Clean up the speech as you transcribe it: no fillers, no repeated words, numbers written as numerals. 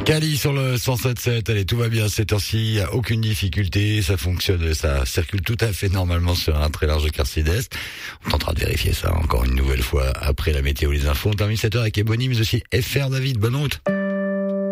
Cali sur le 107.7, allez, tout va bien cette heure-ci, il n'y a aucune difficulté, ça fonctionne, ça circule tout à fait normalement sur un très large quartier d'Est. On tentera de vérifier ça encore une nouvelle fois après la météo, les infos. On termine cette heure avec Ebony, mais aussi FR David, bonne route.